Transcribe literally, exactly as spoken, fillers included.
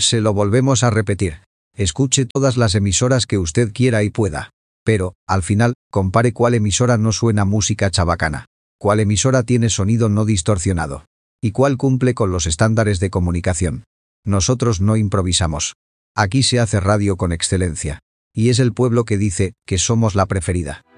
Se lo volvemos a repetir. Escuche todas las emisoras que usted quiera y pueda. Pero, al final, compare cuál emisora no suena música chabacana. Cuál emisora tiene sonido no distorsionado. Y cuál cumple con los estándares de comunicación. Nosotros no improvisamos. Aquí se hace radio con excelencia. Y es el pueblo que dice que somos la preferida.